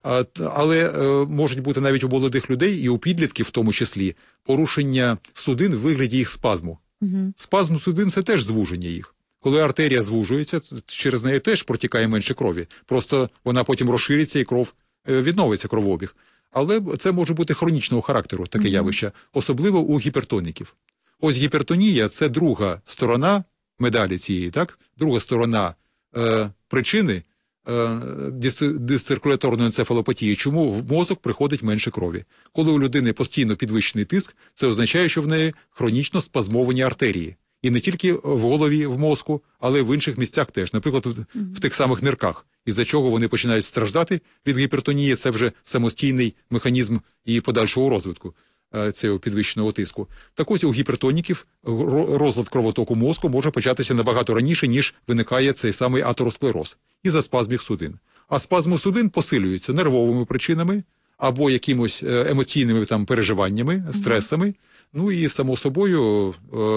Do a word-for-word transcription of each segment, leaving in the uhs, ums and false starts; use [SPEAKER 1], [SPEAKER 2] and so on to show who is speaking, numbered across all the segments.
[SPEAKER 1] Але можуть бути навіть у молодих людей і у підлітків в тому числі порушення судин в вигляді їх спазму. Угу. Спазм судин – це теж звуження їх. Коли артерія звужується, через неї теж протікає менше крові. Просто вона потім розшириться і кров відновиться, кровообіг. Але це може бути хронічного характеру, таке угу. явище, особливо у гіпертоніків. Ось гіпертонія – це друга сторона медалі цієї, так? Друга сторона е, причини е, дисциркуляторної енцефалопатії, чому в мозок приходить менше крові. Коли у людини постійно підвищений тиск, це означає, що в неї хронічно спазмовані артерії. І не тільки в голові, в мозку, але й в інших місцях теж. Наприклад, в, в тих самих нирках. Із-за чого вони починають страждати від гіпертонії, це вже самостійний механізм її подальшого розвитку, цього підвищеного тиску. Так ось у гіпертоніків розлад кровотоку мозку може початися набагато раніше, ніж виникає цей самий атеросклероз, із-за спазмів судин. А спазми судин посилюються нервовими причинами або якимось емоційними там переживаннями, стресами. Mm-hmm. Ну і, само собою,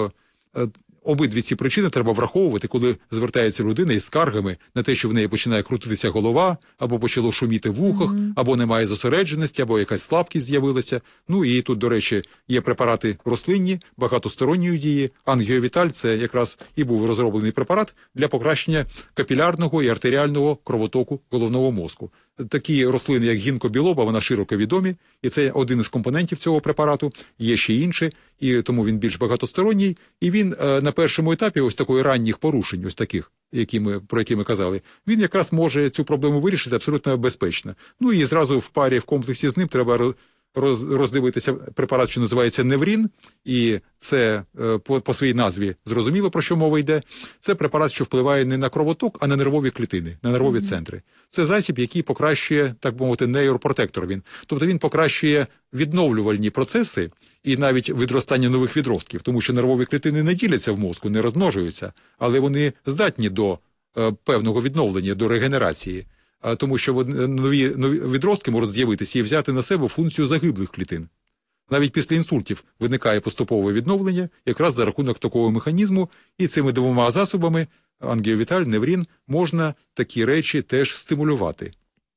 [SPEAKER 1] обидві ці причини треба враховувати, коли звертається людина із скаргами на те, що в неї починає крутитися голова, або почало шуміти в ухах, mm-hmm. або немає зосередженості, або якась слабкість з'явилася. Ну і тут, до речі, є препарати рослинні, багатосторонньої дії. Ангіовіталь – це якраз і був розроблений препарат для покращення капілярного і артеріального кровотоку головного мозку. Такі рослини, як гінкобілоба, вона широко відомі, і це один із компонентів цього препарату, є ще інші, і тому він більш багатосторонній, і він е, на першому етапі ось такої ранніх порушень, ось таких, які ми, про які ми казали, він якраз може цю проблему вирішити абсолютно безпечно. Ну і зразу в парі, в комплексі з ним треба роз, роздивитися препарат, що називається Неврін, і це е, по, по своїй назві зрозуміло, про що мова йде. Це препарат, що впливає не на кровоток, а на нервові клітини, на нервові mm-hmm. центри. Це засіб, який покращує, так би мовити, нейропротектор він. Тобто він покращує відновлювальні процеси і навіть відростання нових відростків, тому що нервові клітини не діляться в мозку, не розмножуються, але вони здатні до е, певного відновлення, до регенерації, а, тому що нові, нові відростки можуть з'явитися і взяти на себе функцію загиблих клітин. Навіть після інсультів виникає поступове відновлення якраз за рахунок такого механізму, і цими двома засобами ангіовіталь, неврін, можна такі речі теж стимулювати.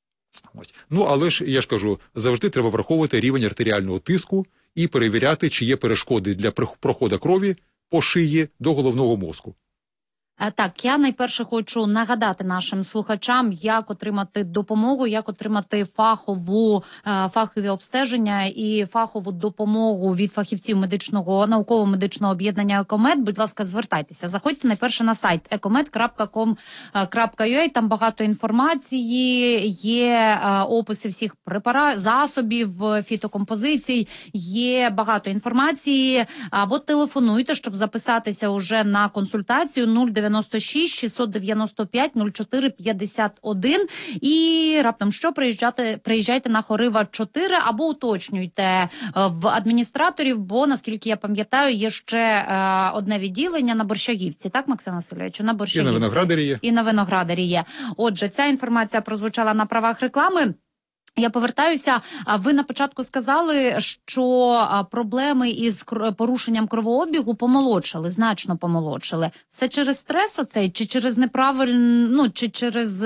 [SPEAKER 1] Ось. Ну, але ж, я ж кажу, завжди треба враховувати рівень артеріального тиску і перевіряти, чи є перешкоди для проходу крові по шиї до головного мозку.
[SPEAKER 2] Так, я найперше хочу нагадати нашим слухачам, як отримати допомогу, як отримати фахову, фахові обстеження і фахову допомогу від фахівців медичного, науково-медичного об'єднання «Екомед». Будь ласка, звертайтеся. Заходьте найперше на сайт екомед крапка ком крапка ю а, там багато інформації, є описи всіх препаратів, засобів, фітокомпозицій, є багато інформації. Або телефонуйте, щоб записатися уже на консультацію нуль дев'яносто шість шістсот дев'яносто п'ять нуль чотири п'ятдесят один і раптом що приїжджати, приїжджайте на Хорива чотири або уточнюйте в адміністраторів, бо, наскільки я пам'ятаю, є ще е, одне відділення на Борщагівці, так, Максим Васильович? На Борщагівці.
[SPEAKER 1] І на Виноградарі є.
[SPEAKER 2] І на Виноградарі є. Отже, ця інформація прозвучала на правах реклами. Я повертаюся. Ви на початку сказали, що проблеми із порушенням кровообігу помолодшали, значно помолодшали. Це через стрес оцей, чи через неправильну, ну, чи через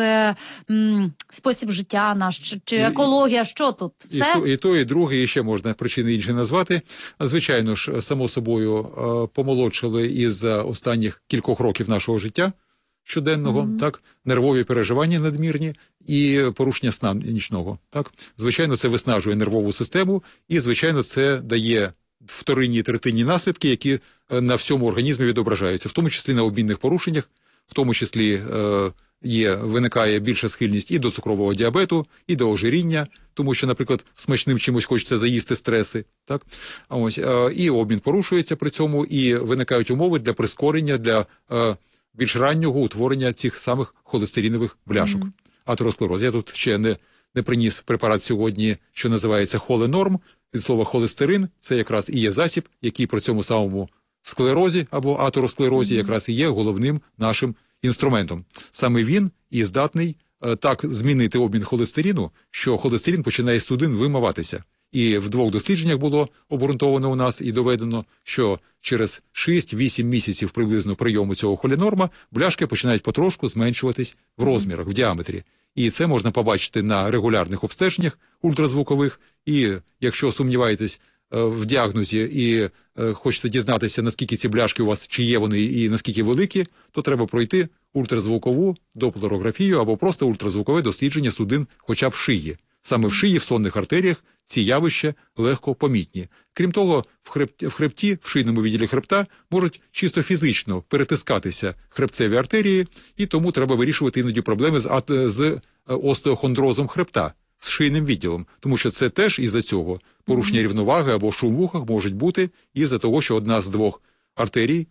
[SPEAKER 2] м, спосіб життя наш, чи, чи екологія, що тут? Все?
[SPEAKER 1] І то, і то, і друге, і ще можна причини інші назвати. Звичайно ж, само собою, помолодшали із останніх кількох років нашого життя щоденного, mm-hmm. так, нервові переживання надмірні і порушення сна нічного, так. Звичайно, це виснажує нервову систему і, звичайно, це дає вторинні і третинні наслідки, які на всьому організмі відображаються, в тому числі на обмінних порушеннях, в тому числі е, є, виникає більша схильність і до цукрового діабету, і до ожиріння, тому що, наприклад, смачним чимось хочеться заїсти стреси, так. А ось е, і обмін порушується при цьому, і виникають умови для прискорення, для е, більш раннього утворення цих самих холестеринових бляшок. Mm-hmm. Атеросклероз. Я тут ще не, не приніс препарат сьогодні, що називається холенорм. Від слова холестерин – це якраз і є засіб, який при цьому самому склерозі або атеросклерозі mm-hmm. якраз і є головним нашим інструментом. Саме він і здатний е, так змінити обмін холестерину, що холестерин починає з судин вимиватися. І в двох дослідженнях було обґрунтовано у нас і доведено, що через шість-вісім місяців приблизно прийому цього холінорма бляшки починають потрошку зменшуватись в розмірах, в діаметрі. І це можна побачити на регулярних обстеженнях ультразвукових. І якщо сумніваєтесь в діагнозі і хочете дізнатися, наскільки ці бляшки у вас, чи є вони і наскільки великі, то треба пройти ультразвукову доплерографію або просто ультразвукове дослідження судин хоча б шиї. Саме в шиї, в сонних артеріях ці явища легко помітні. Крім того, в хребті, в хребті, в шийному відділі хребта можуть чисто фізично перетискатися хребцеві артерії, і тому треба вирішувати іноді проблеми з, з остеохондрозом хребта, з шийним відділом, тому що це теж із-за цього порушення mm-hmm. рівноваги або шум в вухах можуть бути із-за того, що одна з двох артерій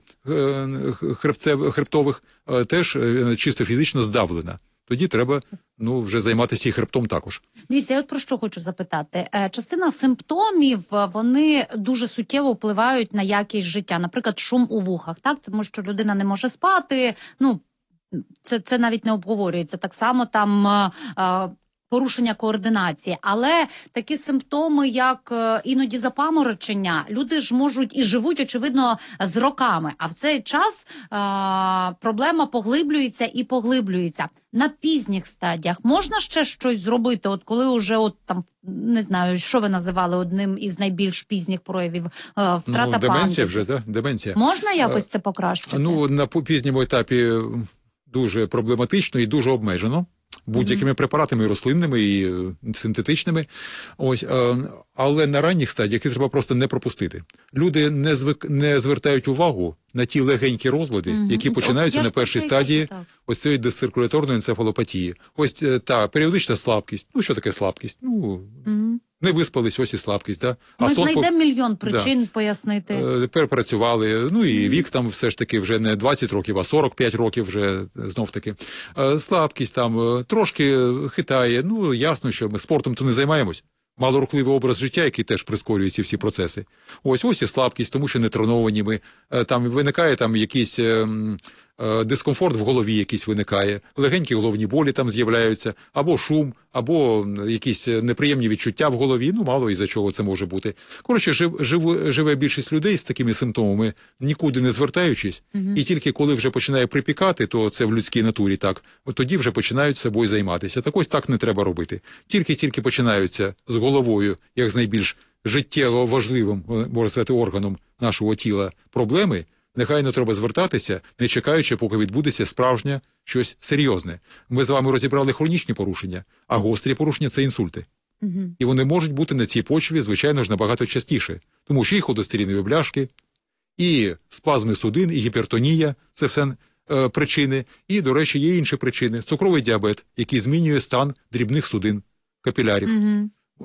[SPEAKER 1] хребцев, хребтових теж чисто фізично здавлена. Тоді треба ну, вже займатися і хребтом також.
[SPEAKER 2] Дивіться, я от про що хочу запитати. Частина симптомів, вони дуже суттєво впливають на якість життя. Наприклад, шум у вухах, так? Тому що людина не може спати, ну, це, це навіть не обговорюється. Так само там а, порушення координації. Але такі симптоми, як іноді запаморочення, люди ж можуть і живуть, очевидно, з роками. А в цей час а, проблема поглиблюється і поглиблюється. На пізніх стадіях можна ще щось зробити, от коли вже, от там, не знаю, що ви називали одним із найбільш пізніх проявів, втрата
[SPEAKER 1] ну,
[SPEAKER 2] пам'яті?
[SPEAKER 1] Деменція вже, так? Да? Деменція.
[SPEAKER 2] Можна якось це покращити?
[SPEAKER 1] Ну, на пізньому етапі дуже проблематично і дуже обмежено. Будь-якими mm-hmm. препаратами, і рослинними, і синтетичними. Ось, але на ранніх стадіях їх треба просто не пропустити. Люди не, звик, не звертають увагу на ті легенькі розлади, mm-hmm. які починаються От, на першій стадії ось цієї дисциркуляторної енцефалопатії. Ось та періодична слабкість. Ну, що таке слабкість? Ну, mm-hmm. не виспались, ось і слабкість. Да?
[SPEAKER 2] Ми
[SPEAKER 1] а
[SPEAKER 2] знайдемо
[SPEAKER 1] сон...
[SPEAKER 2] мільйон причин
[SPEAKER 1] да.
[SPEAKER 2] пояснити.
[SPEAKER 1] Тепер працювали, ну і вік там все ж таки вже не двадцять років, а сорок п'ять років вже знов-таки. Слабкість там трошки хитає, ну ясно, що ми спортом то не займаємось. Малорухливий образ життя, який теж прискорює ці всі процеси. Ось, ось і слабкість, тому що не треновані ми. Там виникає там якийсь ем, е, дискомфорт в голові якийсь виникає, легенькі головні болі там з'являються, або шум, або якісь неприємні відчуття в голові, ну мало із-за чого це може бути. Коротше, жив, жив, живе більшість людей з такими симптомами, нікуди не звертаючись, угу. і тільки коли вже починає припікати, то це в людській натурі так, от тоді вже починають собою займатися. Так ось так не треба робити. Тільки-тільки починаються з головою, як з найбільш життєво важливим, можна сказати, органом нашого тіла проблеми, негайно треба звертатися, не чекаючи, поки відбудеться справжнє щось серйозне. Ми з вами розібрали хронічні порушення, а гострі порушення – це інсульти. Угу. І вони можуть бути на цій почві, звичайно ж, набагато частіше. Тому що і ходостерінові бляшки, і спазми судин, і гіпертонія – це все е, причини. І, до речі, є інші причини. Цукровий діабет, який змінює стан дрібних судин, капілярів. Угу.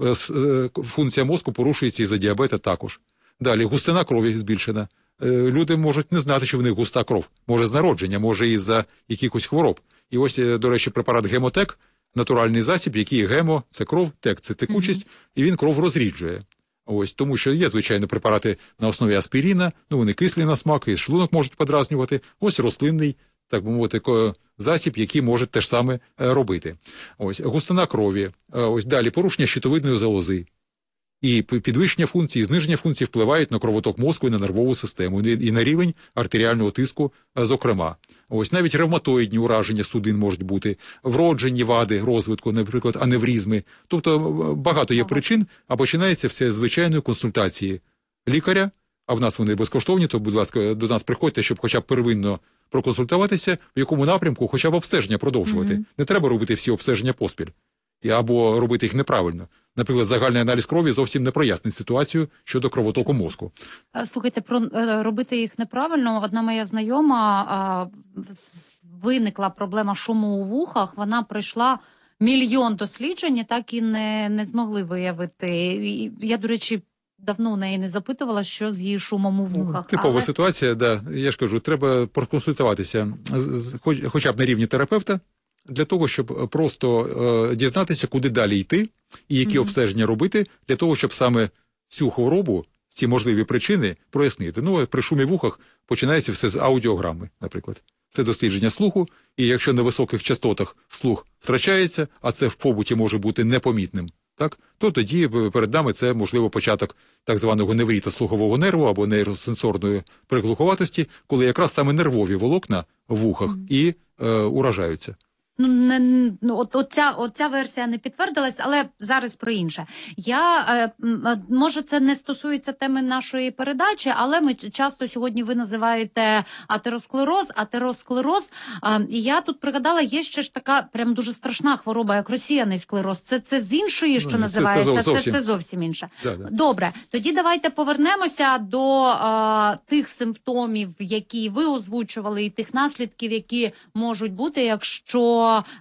[SPEAKER 1] Функція мозку порушується із-за діабета також. Далі, густина крові збільшена. Люди можуть не знати, що в них густа кров. Може з народження, може із-за якихось хвороб. І ось, до речі, препарат Гемотек, натуральний засіб, який гемо – це кров, тек – це текучість, mm-hmm. і він кров розріджує. Ось, тому що є, звичайно, препарати на основі аспіріна, ну вони кислі на смак, і шлунок можуть подразнювати. Ось рослинний, так би мовити, засіб, який може те ж саме робити. Ось, густина крові, ось далі порушення щитовидної залози. І підвищення функції, зниження функцій впливають на кровоток мозку і на нервову систему, і на рівень артеріального тиску, зокрема. Ось навіть ревматоїдні ураження судин можуть бути, вроджені вади розвитку, наприклад, аневризми. Тобто багато є причин, а починається все з звичайної консультації лікаря, а в нас вони безкоштовні, то, будь ласка, до нас приходьте, щоб хоча б первинно проконсультуватися, в якому напрямку хоча б обстеження продовжувати. Mm-hmm. Не треба робити всі обстеження поспіль. Або робити їх неправильно. Наприклад, загальний аналіз крові зовсім не прояснить ситуацію щодо кровотоку мозку.
[SPEAKER 2] Слухайте, про робити їх неправильно. Одна моя знайома, а, виникла проблема шуму у вухах, вона пройшла мільйон досліджень, так і не, не змогли виявити. І я, до речі, давно у неї не запитувала, що з її шумом у вухах.
[SPEAKER 1] Типова
[SPEAKER 2] але...
[SPEAKER 1] ситуація, да. Я ж кажу, треба проконсультуватися хоч, хоча б на рівні терапевта, для того, щоб просто е, дізнатися, куди далі йти і які mm-hmm. обстеження робити, для того, щоб саме цю хворобу, ці можливі причини прояснити. Ну, при шумі в ухах починається все з аудіограми, наприклад. Це дослідження слуху, і якщо на високих частотах слух втрачається, а це в побуті може бути непомітним, так, то тоді перед нами це, можливо, початок так званого невріта слухового нерву або нейросенсорної приглуховатості, коли якраз саме нервові волокна в вухах mm-hmm. і е, уражаються.
[SPEAKER 2] Ну, не, ну, от, от, ця, от ця версія не підтвердилась, але зараз про інше. Я, е, може, це не стосується теми нашої передачі, але ми часто сьогодні ви називаєте атеросклероз, атеросклероз. Е, і я тут пригадала, є ще ж така прям дуже страшна хвороба, як розсіяний склероз. Це, це з іншої, що
[SPEAKER 1] ну,
[SPEAKER 2] називається,
[SPEAKER 1] це, це,
[SPEAKER 2] зовсім. це, це зовсім інше.
[SPEAKER 1] Да, да.
[SPEAKER 2] Добре, тоді давайте повернемося до е, тих симптомів, які ви озвучували, і тих наслідків, які можуть бути, якщо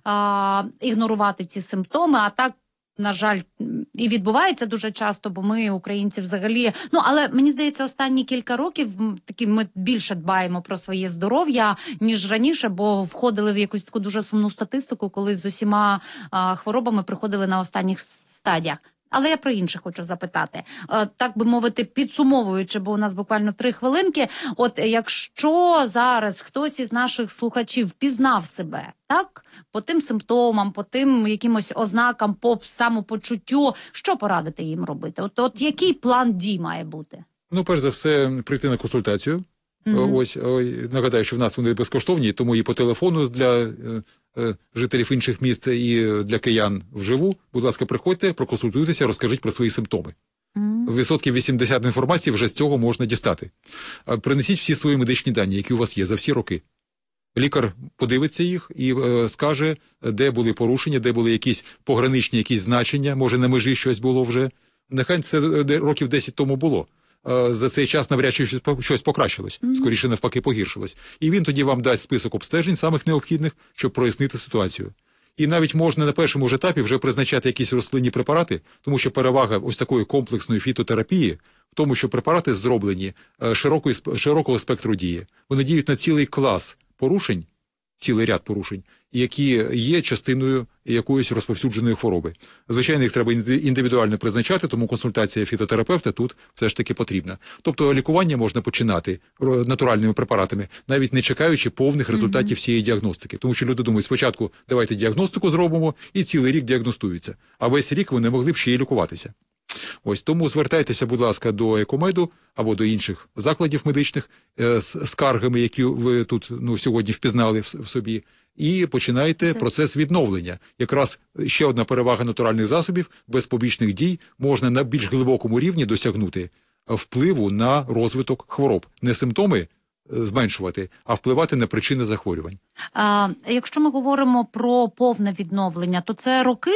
[SPEAKER 2] А, ігнорувати ці симптоми, а так, на жаль, і відбувається дуже часто, бо ми, українці, взагалі... Ну, але, мені здається, останні кілька років таки ми більше дбаємо про своє здоров'я, ніж раніше, бо входили в якусь таку дуже сумну статистику, коли з усіма а, хворобами приходили на останніх стадіях. Але я про інше хочу запитати. Так би мовити, підсумовуючи, бо у нас буквально три хвилинки. От якщо зараз хтось із наших слухачів пізнав себе, так, по тим симптомам, по тим якимось ознакам, по самопочуттю, що порадити їм робити? От, от який план дій має бути?
[SPEAKER 1] Ну, перш за все, прийти на консультацію.
[SPEAKER 2] Mm-hmm.
[SPEAKER 1] Ось, ой, нагадаю, що в нас вони безкоштовні, тому і по телефону для е, е, жителів інших міст, і для киян вживу. Будь ласка, приходьте, проконсультуйтеся, розкажіть про свої симптоми. Mm-hmm. Відсотків вісімдесят інформації вже з цього можна дістати. Принесіть всі свої медичні дані, які у вас є за всі роки. Лікар подивиться їх і е, скаже, де були порушення, де були якісь пограничні якісь значення, може на межі щось було вже. Нехай це років десять тому було. За цей час навряд чи щось покращилось, mm-hmm. скоріше навпаки погіршилось. І він тоді вам дасть список обстежень самих необхідних, щоб прояснити ситуацію. І навіть можна на першому ж етапі вже призначати якісь рослинні препарати, тому що перевага ось такої комплексної фітотерапії в тому, що препарати зроблені широкої, широкого спектру дії. Вони діють на цілий клас порушень, цілий ряд порушень, які є частиною якоїсь розповсюдженої хвороби. Звичайно, їх треба індивідуально призначати, тому консультація фітотерапевта тут все ж таки потрібна. Тобто лікування можна починати натуральними препаратами, навіть не чекаючи повних результатів всієї діагностики. Тому що люди думають, спочатку давайте діагностику зробимо, і цілий рік діагностуються. А весь рік вони могли б ще й лікуватися. Ось тому звертайтеся, будь ласка, до Екомеду або до інших закладів медичних е, з скаргами, які ви тут ну, сьогодні впізнали в, в собі, і починайте так. процес відновлення. Якраз ще одна перевага натуральних засобів, без побічних дій, можна на більш глибокому рівні досягнути впливу на розвиток хвороб. Не симптоми зменшувати, а впливати на причини захворювань.
[SPEAKER 2] А, якщо ми говоримо про повне відновлення, то це роки?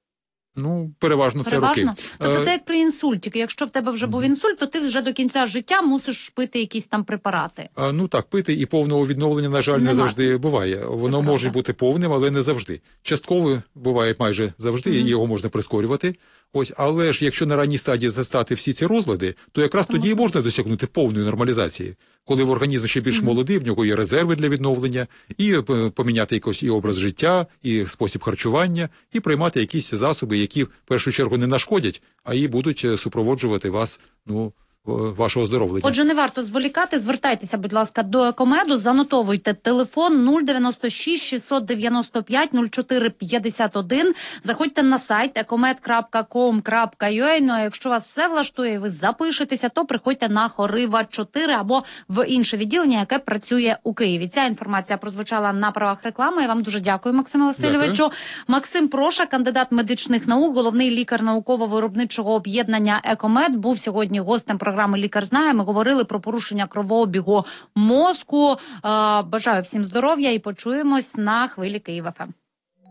[SPEAKER 1] Ну, переважно це
[SPEAKER 2] переважно?
[SPEAKER 1] роки.
[SPEAKER 2] Тобто це як при інсульті. Якщо в тебе вже був інсульт, то ти вже до кінця життя мусиш пити якісь там препарати.
[SPEAKER 1] А, ну так, пити і повного відновлення, на жаль, Нема. не завжди буває. Воно це може правда. бути повним, але не завжди. Частково буває майже завжди, mm-hmm. і його можна прискорювати. Ось, але ж якщо на ранній стадії застати всі ці розлади, то якраз Тому... тоді і можна досягнути повної нормалізації. Коли в організм ще більш mm-hmm. молодий, в нього є резерви для відновлення, і поміняти якийсь і образ життя, і спосіб харчування, і приймати якісь засоби, які в першу чергу не нашкодять, а і будуть супроводжувати вас, ну, вашого оздоровлення.
[SPEAKER 2] Отже, не варто зволікати, звертайтеся, будь ласка, до Екомеду, занотовуйте телефон нуль дев'яносто шість шістсот дев'яносто п'ять нуль чотири п'ятдесят один, заходьте на сайт екомед крапка ком крапка ю а, ну а якщо вас все влаштує, ви запишетеся, то приходьте на Хорива чотири або в інше відділення, яке працює у Києві. Ця інформація прозвучала на правах реклами. Я вам дуже дякую, Максиме Васильовичу. Дякую. Максим Проша, кандидат медичних наук, головний лікар науково-виробничого об'єднання Екомед, був сьогодні гостем програми «Лікар знає». Ми говорили про порушення кровообігу мозку. Бажаю всім здоров'я і почуємось на хвилі Київ еф ем.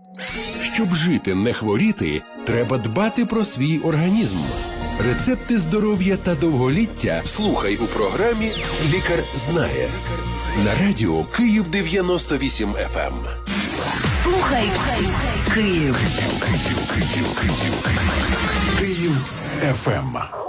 [SPEAKER 3] Щоб жити, не хворіти, треба дбати про свій організм. Рецепти здоров'я та довголіття слухай у програмі «Лікар знає» на радіо Київ дев'яносто вісім еф ем.
[SPEAKER 4] Слухай Київ.
[SPEAKER 3] Київ еф ем.